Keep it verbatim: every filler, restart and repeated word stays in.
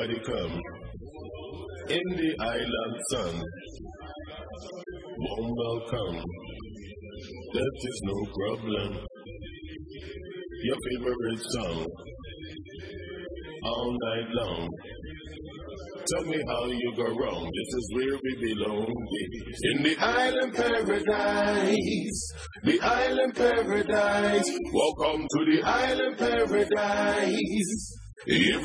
everybody come in the island sun. Warm welcome, that is no problem. Your favorite song, all night long. Tell me how you go wrong, this is where we belong. In the island paradise, the island paradise. Welcome to the island paradise.